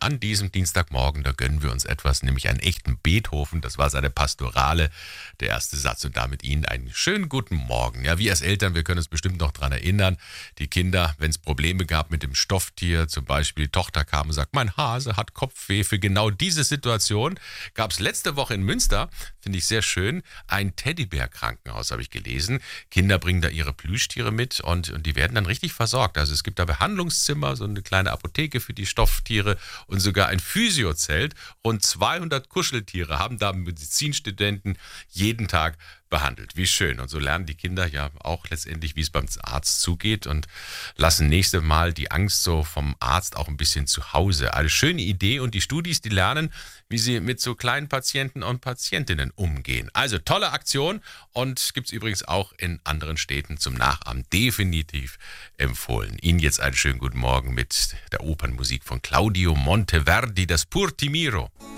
an diesem Dienstagmorgen, da gönnen wir uns etwas, nämlich einen echten Beethoven. Das war seine Pastorale, der erste Satz. Und damit Ihnen einen schönen guten Morgen. Ja, wir als Eltern, wir können uns bestimmt noch daran erinnern, die Kinder, wenn es Probleme gab mit dem Stofftier, zum Beispiel die Tochter kam und sagt, mein Hase hat Kopfweh. Für genau diese Situation gab es letzte Woche in Münster, finde ich sehr schön, ein Teddybär-Krankenhaus, habe ich gelesen. Kinder bringen da ihre Plüschtiere mit und die werden dann richtig versorgt. Also es gibt da Behandlungszimmer, so eine kleine Apotheke für die Stofftiere und sogar ein Physiozelt. Rund 200 Kuscheltiere haben da Medizinstudenten jeden Tag behandelt. Wie schön. Und so lernen die Kinder ja auch letztendlich, wie es beim Arzt zugeht und lassen nächstes Mal die Angst so vom Arzt auch ein bisschen zu Hause. Eine schöne Idee und die Studis, die lernen, wie sie mit so kleinen Patienten und Patientinnen umgehen. Also tolle Aktion und gibt es übrigens auch in anderen Städten zum Nachahmen. Definitiv empfohlen. Ihnen jetzt einen schönen guten Morgen mit der Opernmusik von Claudio Monteverdi, das Pur Timiro.